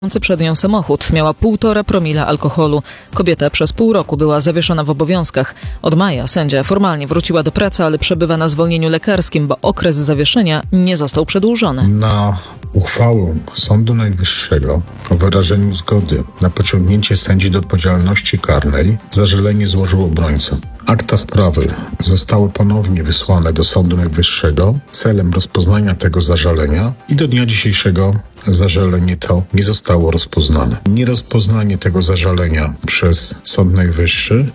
Przed nią samochód miała 1,5 promila alkoholu. Kobieta przez pół roku była zawieszona w obowiązkach. Od maja sędzia formalnie wróciła do pracy, ale przebywa na zwolnieniu lekarskim, bo okres zawieszenia nie został przedłużony. Na uchwałę Sądu Najwyższego o wyrażeniu zgody na pociągnięcie sędzi do odpowiedzialności karnej zażalenie złożył obrońca. Akta sprawy zostały ponownie wysłane do Sądu Najwyższego celem rozpoznania tego zażalenia i do dnia dzisiejszego zażalenie to nie zostało rozpoznane. Nierozpoznanie tego zażalenia przez Sąd Najwyższy